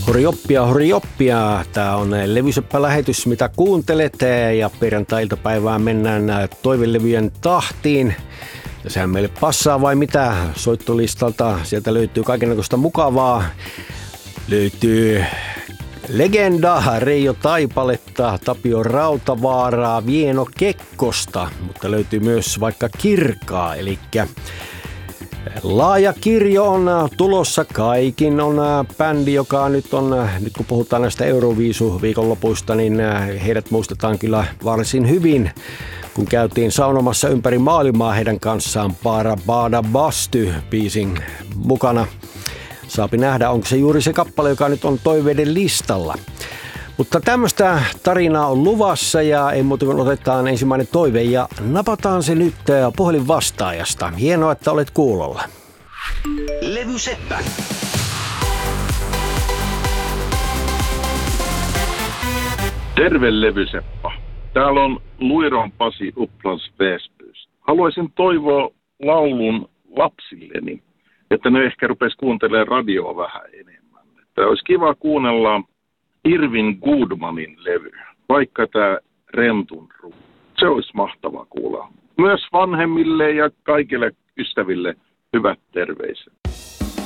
Hurri oppia. Tää on Levyseppä-lähetys, mitä kuuntelet. Ja perjantai-iltapäivään mennään toivelevyjen tahtiin. Ja sehän meille passaa vai mitä? Soittolistalta sieltä löytyy kaikennäköistä mukavaa. Löytyy Legenda, Reijo Taipaletta, Tapio Rautavaaraa, Vieno Kekkosta. Mutta löytyy myös vaikka Kirkaa, eli laaja kirjo on tulossa. Kaikin on bändi, joka nyt kun puhutaan näistä Euroviisu-viikonlopuista, niin heidät muistetaan kyllä varsin hyvin, kun käytiin saunomassa ympäri maailmaa heidän kanssaan Para Bada Basty -biisin mukana. Saapi nähdä, onko se juuri se kappale, joka nyt on toiveiden listalla. Mutta tämmöistä tarinaa on luvassa ja ei muuta kuin otetaan ensimmäinen toive ja napataan se nyt puhelin vastaajasta. Hienoa, että olet kuulolla. Levyseppä. Terve Levyseppä. Täällä on Luiron Pasi Upplands Väsbystä. Haluaisin toivoa laulun lapsilleni, että ne ehkä rupesi kuuntelemaan radioa vähän enemmän. Että olisi kiva kuunnella Irvin Goodmanin levy, vaikka tämä Rentun Ruu. Se olisi mahtava kuulla. Myös vanhemmille ja kaikille ystäville hyvät terveiset.